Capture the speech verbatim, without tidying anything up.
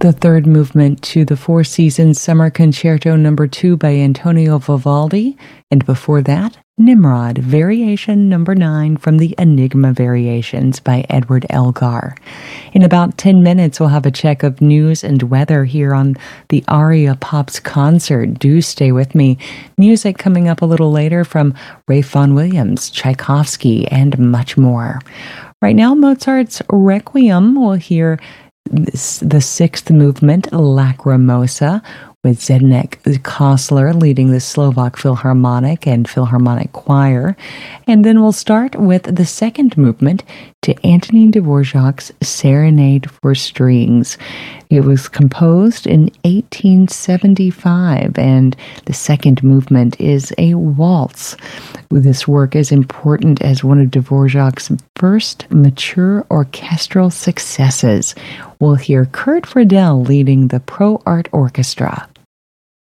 the third movement to the Four Seasons Summer Concerto Number two by Antonio Vivaldi, and before that, Nimrod, Variation Number nine from the Enigma Variations by Edward Elgar. In about ten minutes, we'll have a check of news and weather here on the Aria Pops concert. Do stay with me. Music coming up a little later from Ralph Vaughan Williams, Tchaikovsky, and much more. Right now, Mozart's Requiem. We'll hear the sixth movement, Lacrimosa, with Zdeněk Kosler leading the Slovak Philharmonic and Philharmonic Choir. And then we'll start with the second movement to Antonin Dvorak's Serenade for Strings. It was composed in eighteen seventy-five, and the second movement is a waltz. This work is important as one of Dvorak's first mature orchestral successes. We'll hear Kurt Friedel leading the Pro Art Orchestra.